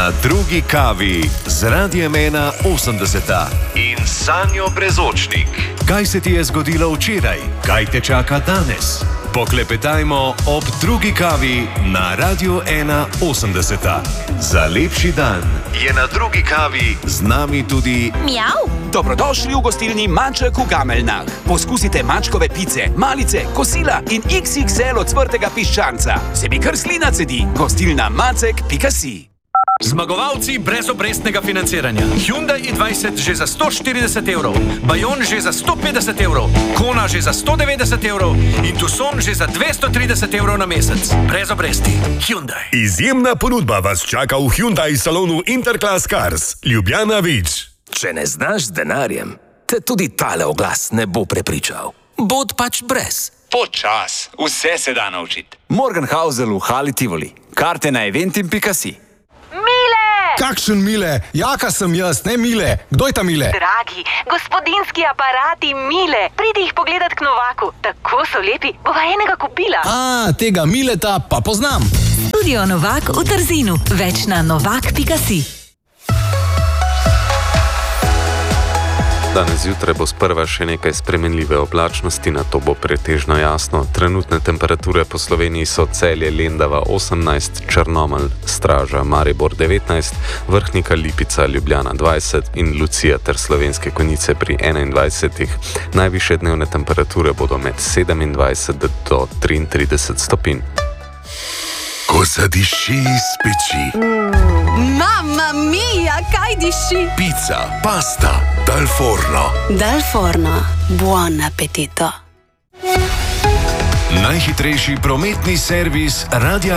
Na drugi kavi z Radiem 80 in Sanjo Brezočnik. Kaj se ti je zgodilo včeraj? Kaj te čaka danes? Poklepetajmo ob drugi kavi na Radiu 80. Za lepši dan je na drugi kavi z nami tudi Mjav. Dobrodošli v gostilni Maček v Gameljnah. Poskusite mačkove pice, malice, kosila in XXL ocvrtega piščanca. Se mi kar slina cedi. Gostilna Macek.si. Zmagovalci brez obrestnega financiranja. Hyundai i20 že za 140 evrov, Bayon že za 150 evrov, Kona že za 190 evrov in Tucson že za 230 evrov na mesec. Brez obresti. Hyundai. Izjemna ponudba vas čaka v Hyundai salonu Interclass Cars. Ljubljana Vič. Če ne znaš z denarjem, te tudi tale oglas ne bo prepričal. Bod pač brez. Počas, vse se da naučiti. Morgenhausel v Hali Tivoli. Karte na eventim.si. Kakšen Mile? Jaka sem jaz, ne Mile. Kdo je ta Mile? Dragi, gospodinski aparati Mile. Pridi jih pogledat k Novaku. Tako so lepi, bova enega kupila. Tega Mileta pa poznam. Studio Novak v Trzinu. Več na novak.si. Danes zjutraj bo sprva še nekaj spremenljive oblačnosti, nato bo pretežno jasno. Trenutne temperature po Sloveniji so Celje, Lendava 18, Črnomelj, Straža, Maribor 19, Vrhnika, Lipica, Ljubljana 20 in Lucija ter Slovenske Konjice pri 21. Najvišje dnevne temperature bodo med 27 do 33 stopinj. Ko zadiši iz peči. Mamma mia, kaj diši? Pizza, pasta, dal forno. Dal forno, buon appetito. najhitrejši prometni servis Radia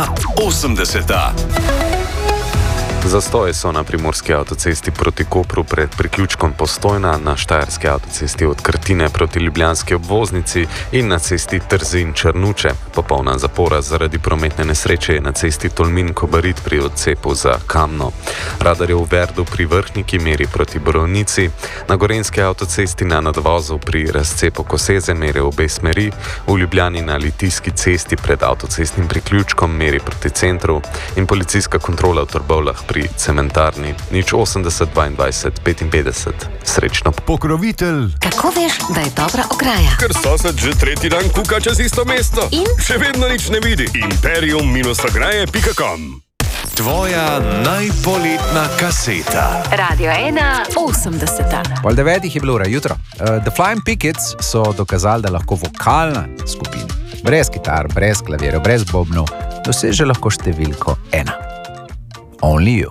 80. Zastoje so na primorski avtocesti proti Kopru pred priključkom Postojna, na štajerski avtocesti od Krtine proti ljubljanski obvoznici in na cesti Trzin-Črnuče. Popolna zapora zaradi prometne nesreče je na cesti Tolmin-Kobarid pri odcepu za Kamno. Radar je v Verdu pri Vrhniki meri proti Borovnici, na gorenski avtocesti na nadvozu pri razcepu Koseze meri v obe smeri, v Ljubljani na Litijski cesti pred avtocestnim priključkom meri proti centru in policijska kontrola v Trbovljah pri cementarni. 080 22 55. Srečno. Pokrovitelj. Kako veš, da je dobra ograja? Ker sosed že tretji dan kuka čez isto mesto. In? Še vedno nič ne vidi. Imperium-ograje.com. Tvoja najpoletna kaseta. Radio 80. Pol 9 je bilo ura jutro. The Flying Pickets so dokazali, da lahko vokalna skupina, brez kitar, brez klavirjev, brez bobnov, doseže lahko številko 1. Only you.